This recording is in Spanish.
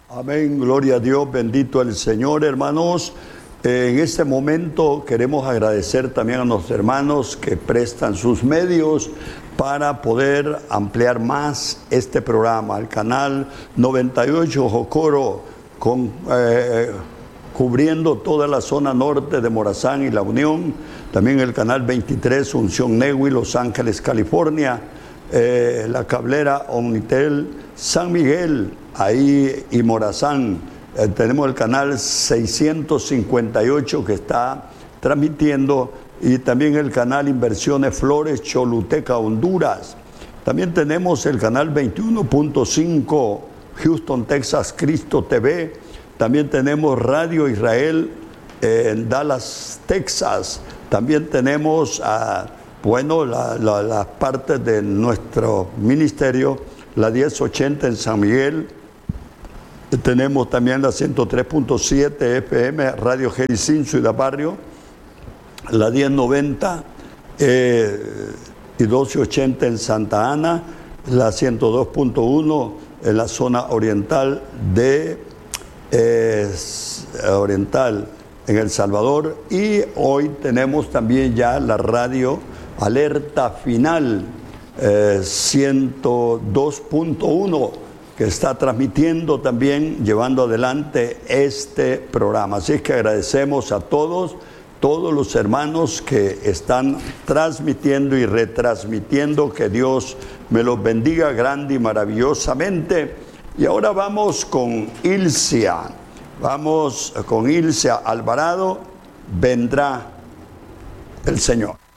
Amén, gloria a Dios, bendito el Señor, hermanos. En este momento queremos agradecer también a los hermanos que prestan sus medios para poder ampliar más este programa. El canal 98 Jocoro, cubriendo toda la zona norte de Morazán y La Unión. También el canal 23 Unción Negui, Los Ángeles, California. La cablera Omnitel San Miguel, ahí y Morazán. Tenemos el canal 658 que está transmitiendo, y también el canal Inversiones Flores, Choluteca, Honduras. También tenemos el canal 21.5 Houston, Texas, Cristo TV. También tenemos Radio Israel en Dallas, Texas. También tenemos las partes de nuestro ministerio, la 1080 en San Miguel. Tenemos también la 103.7 FM, Radio Jericín, Ciudad Barrio, la 1090 y 1280 en Santa Ana, la 102.1 en la zona oriental en El Salvador. Y hoy tenemos también ya la radio Alerta Final 102.1, que está transmitiendo también, llevando adelante este programa. Así es que agradecemos a todos los hermanos que están transmitiendo y retransmitiendo. Que Dios me los bendiga grande y maravillosamente. Y ahora vamos con Ilcia. Vamos con Ilcia Alvarado. Vendrá el Señor.